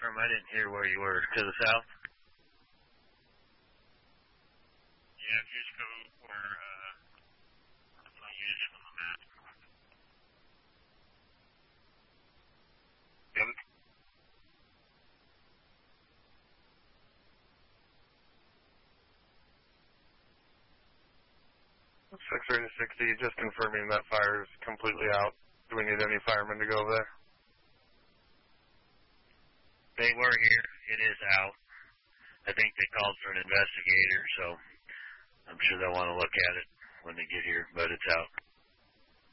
from? I didn't hear where you were. To the south? Yeah, if you just go where, you just on the map. Yep. 630 just confirming that fire is completely out. Do we need any firemen to go over there? They were here. It is out. I think they called for an investigator, so I'm sure they'll want to look at it when they get here, but it's out.